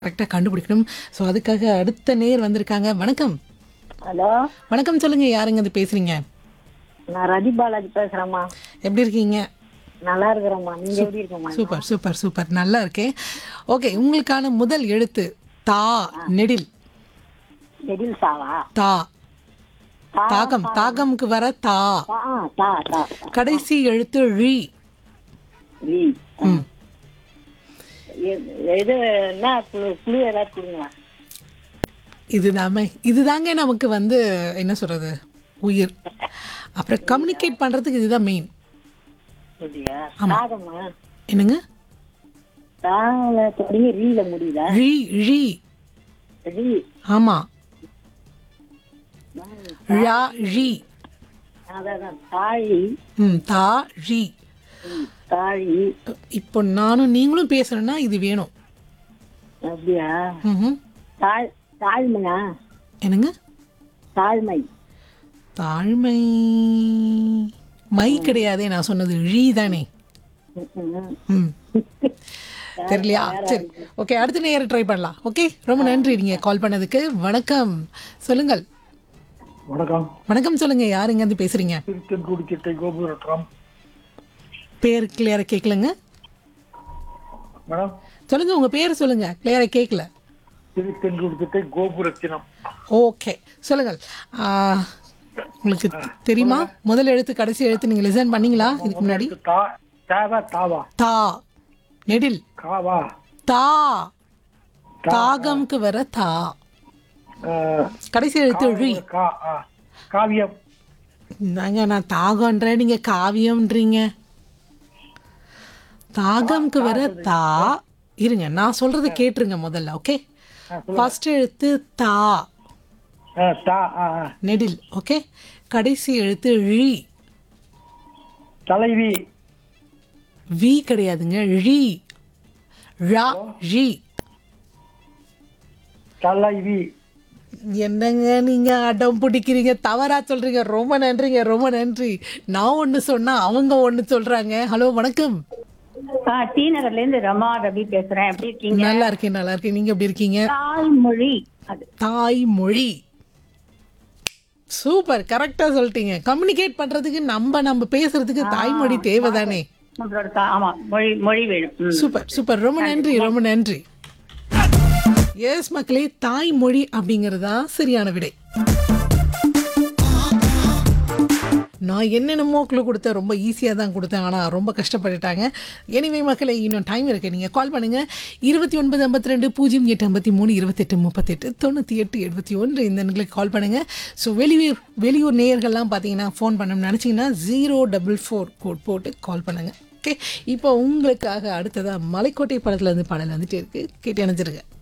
கரெக்டாக கண்டுபிடிக்கணும். ஸோ அதுக்காக அடுத்த நேர் வந்திருக்காங்க. வணக்கம். ஹலோ, வணக்கம் சொல்லுங்க, யாருங்க இது பேசுறீங்க? நான் ரதி பாலாஜி பேசுறேம்மா. எப்படி இருக்கீங்க? நல்லா இருக்கிறேம்மா. நீங்க எப்படி இருக்கீங்கம்மா? சூப்பர் சூப்பர் சூப்பர், நல்லா இருக்கேன். ஓகே, உங்களுக்கான முதல் எழுத்து தா. நெடில். செடில் சாவா? தா. தா, தாகம். தாகம்க்கு வர தா. தா, தா, தா. கடைசி எழுத்து ழி. வி. ம். இது என்ன குழு ஏதாவது கொடுங்களா? இதுதாங்க நமக்கு வந்து என்ன சொல்றது, உயிர். அப்புறம் கம்யூனிகேட் பண்றதுக்கு இதுதான் மெயின். அப்படியா? ஆமா. தாகம்மா. என்னங்க? தால தொடங்கி ரீல முடியுதா? ழி. ழி. ரீ. ஆமா. ழா ழி. அதான் தாழி. தா ழி. தாழி. இப்போ நானும் நீங்களும் பேசுறேன்னா இது வேணும். அப்படியா? ம்ஹும். தாழ்மையா? என்னங்க? தாழ்மை. தாழ்மை. மை கிடையாதே, நான் சொன்னது ழி தானே. ம். தெரியலையா? சரி, ஓகே, அடுத்த நேரம் ட்ரை பண்ணலாம். ஓகே, ரொம்ப நன்றி நீங்க கால் பண்ணதுக்கு. வணக்கம் சொல்லுங்கள். வணக்கம். வணக்கம் சொல்லுங்க, யாருங்க இருந்து பேசுறீங்க? திருத்தென்குடி சிட்டை கோபுரட்டம். பேர் கிளியரா கேட்கலங்க. மேடம், சொல்லுங்க, உங்க பேர் சொல்லுங்க, கிளியரா கேட்கல. திருத்தென்குடி சிட்டை கோபுரத்தினம். ஓகே, சொல்லுங்கள். உங்களுக்கு தெரியுமா முதல் எழுத்து கடைசி எழுத்து? நீங்க லிசன் பண்ணீங்களா இதுக்கு முன்னாடி? தாவா தாவா தா. நெடில். காவா தா. தாகம்க்கு வர தா. கடைசி எழுத்து ழி. காவியம். நாங்க நான் தாகம்ன்றேன், நீங்க காவியம்ன்றீங்க. தாகம்க்கு வர தா. இருங்க, நான் சொல்றதை கேட்டுருங்க முதல்ல. ஓகே, ஃபர்ஸ்ட் எழுத்து தா. நெடில். ஓகே, கடைசி எழுத்து ழி. தலைவி. வி கிடையாதுங்க, ழி. ழா ழி. தலைவி. என்னங்க நீங்க அடம் பிடிக்கிறீங்க, தவறா சொல்றீங்க. ரொம்ப நன்றிங்க, ரொம்ப நன்றி. நான் ஒன்று சொன்னா அவங்க ஒன்று சொல்றாங்க. ஹலோ, வணக்கம். டி நகர்ல இருந்து ரமா ரவி பேசுறேன். எப்படி இருக்கீங்க? நல்லா இருக்கேன், நல்லா இருக்கேன். நீங்க எப்படி இருக்கீங்க? தாய்மொழி. அது தாய்மொழி. சூப்பர், கரெக்டா சொல்லிட்டீங்க. கம்யூனிகேட் பண்றதுக்கு நம்ம பேசுறதுக்கு தாய்மொழி தேவைதானே. நம்மளோட ஆமா, மொழி வேணும். சூப்பர் சூப்பர், ரொம்ப நன்றி, ரொம்ப நன்றி. எஸ் மக்களே, தாய்மொழி அப்படிங்கிறது தான் சரியான விடை. நான் என்னென்னமோ க்ளூ கொடுத்தேன், ரொம்ப ஈஸியாக தான் கொடுத்தேன், ஆனால் ரொம்ப கஷ்டப்பட்டுட்டாங்க. எனிவே மக்களே, இன்னும் டைம் இருக்குது, நீங்கள் கால் பண்ணுங்கள். 2952 08 53 28 38 98 71 இந்த எண்களுக்கு கால் பண்ணுங்கள். ஸோ வெளியூர் நேயர்கள்லாம் பார்த்தீங்கன்னா ஃபோன் பண்ணணும்னு நினச்சிங்கன்னா 044 கோட் போட்டு கால் பண்ணுங்கள். ஓகே, இப்போ உங்களுக்காக அடுத்ததாக மலைக்கோட்டை படத்துலேருந்து பாடல் வந்துட்டு இருக்குது, கேட்டு அணைஞ்சிருங்க.